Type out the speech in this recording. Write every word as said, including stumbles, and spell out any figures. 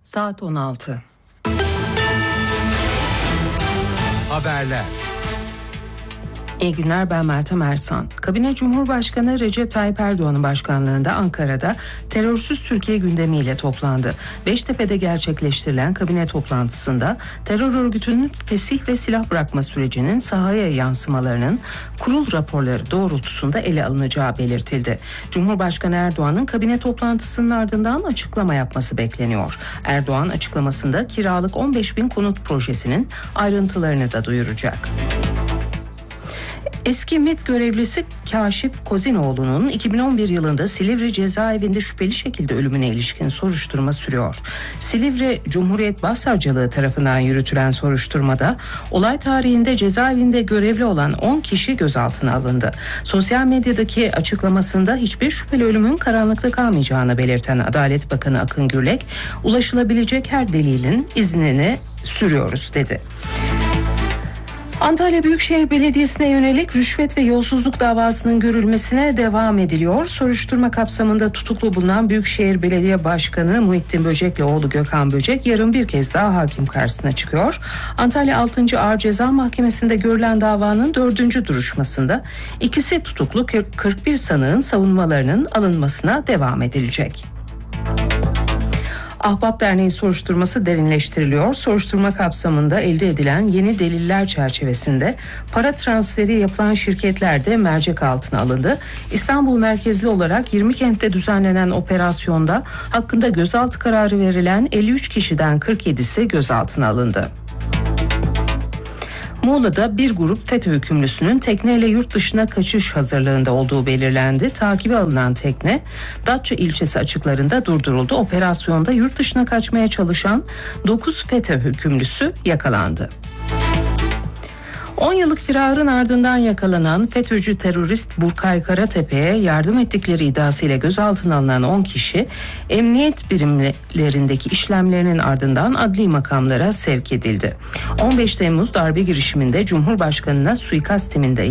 Saat on altı. Haberler. İyi günler, ben Meltem Ersan. Kabine Cumhurbaşkanı Recep Tayyip Erdoğan'ın başkanlığında Ankara'da terörsüz Türkiye gündemiyle toplandı. Beştepe'de gerçekleştirilen kabine toplantısında terör örgütünün fesih ve silah bırakma sürecinin sahaya yansımalarının kurul raporları doğrultusunda ele alınacağı belirtildi. Cumhurbaşkanı Erdoğan'ın kabine toplantısının ardından açıklama yapması bekleniyor. Erdoğan açıklamasında kiralık on beş bin konut projesinin ayrıntılarını da duyuracak. Eski M İ T görevlisi Kaşif Kozinoğlu'nun iki bin on bir yılında Silivri cezaevinde şüpheli şekilde ölümüne ilişkin soruşturma sürüyor. Silivri Cumhuriyet Başsavcılığı tarafından yürütülen soruşturmada olay tarihinde cezaevinde görevli olan on kişi gözaltına alındı. Sosyal medyadaki açıklamasında hiçbir şüpheli ölümün karanlıkta kalmayacağını belirten Adalet Bakanı Akın Gürlek, ulaşılabilecek her delilin iznini sürüyoruz dedi. Antalya Büyükşehir Belediyesi'ne yönelik rüşvet ve yolsuzluk davasının görülmesine devam ediliyor. Soruşturma kapsamında tutuklu bulunan Büyükşehir Belediye Başkanı Muhittin Böcek'le oğlu Gökhan Böcek yarın bir kez daha hakim karşısına çıkıyor. Antalya altıncı Ağır Ceza Mahkemesi'nde görülen davanın dördüncü duruşmasında ikisi tutuklu kırk bir sanığın savunmalarının alınmasına devam edilecek. Ahbap Derneği soruşturması derinleştiriliyor. Soruşturma kapsamında elde edilen yeni deliller çerçevesinde para transferi yapılan şirketler de mercek altına alındı. İstanbul merkezli olarak yirmi kentte düzenlenen operasyonda hakkında gözaltı kararı verilen elli üç kişiden kırk yedisi gözaltına alındı. Muğla'da bir grup FETÖ hükümlüsünün tekneyle yurt dışına kaçış hazırlığında olduğu belirlendi. Takibe alınan tekne Datça ilçesi açıklarında durduruldu. Operasyonda yurt dışına kaçmaya çalışan dokuz FETÖ hükümlüsü yakalandı. on yıllık firarın ardından yakalanan FETÖ'cü terörist Burkay Karatepe'ye yardım ettikleri iddiasıyla gözaltına alınan on kişi emniyet birimlerindeki işlemlerinin ardından adli makamlara sevk edildi. on beş Temmuz darbe girişiminde Cumhurbaşkanı'na suikast timinde